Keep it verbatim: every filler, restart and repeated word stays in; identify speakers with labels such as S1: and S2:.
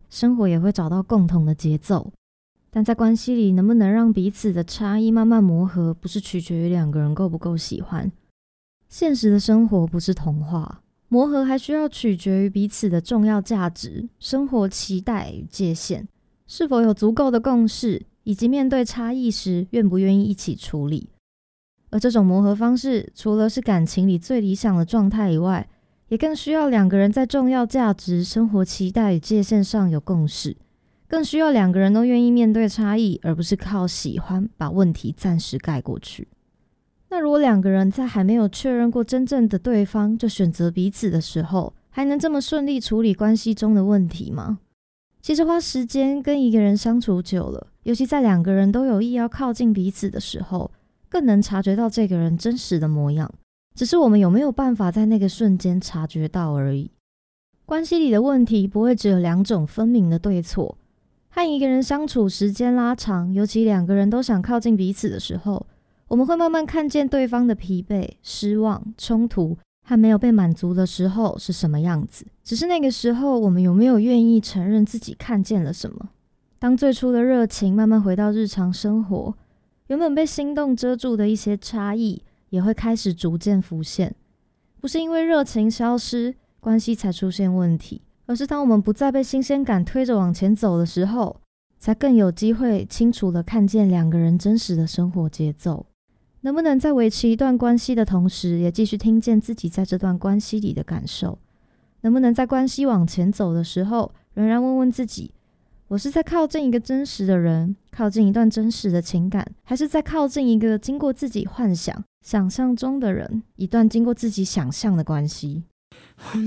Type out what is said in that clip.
S1: 生活也会找到共同的节奏。但在关系里，能不能让彼此的差异慢慢磨合，不是取决于两个人够不够喜欢。现实的生活不是童话，磨合还需要取决于彼此的重要价值、生活期待与界限，是否有足够的共识，以及面对差异时愿不愿意一起处理。而这种磨合方式，除了是感情里最理想的状态以外，也更需要两个人在重要价值、生活期待与界限上有共识，更需要两个人都愿意面对差异，而不是靠喜欢把问题暂时盖过去。那如果两个人在还没有确认过真正的对方就选择彼此的时候，还能这么顺利处理关系中的问题吗？其实花时间跟一个人相处久了，尤其在两个人都有意要靠近彼此的时候，更能察觉到这个人真实的模样，只是我们有没有办法在那个瞬间察觉到而已。关系里的问题不会只有两种分明的对错，和一个人相处时间拉长，尤其两个人都想靠近彼此的时候，我们会慢慢看见对方的疲惫、失望、冲突和没有被满足的时候是什么样子。只是那个时候，我们有没有愿意承认自己看见了什么？当最初的热情慢慢回到日常生活，原本被心动遮住的一些差异也会开始逐渐浮现。不是因为热情消失，关系才出现问题，而是当我们不再被新鲜感推着往前走的时候，才更有机会清楚地看见两个人真实的生活节奏。能不能在维持一段关系的同时，也继续听见自己在这段关系里的感受？能不能在关系往前走的时候，仍然问问自己，我是在靠近一个真实的人，靠近一段真实的情感，还是在靠近一个经过自己幻想、想象中的人，一段经过自己想象的关系？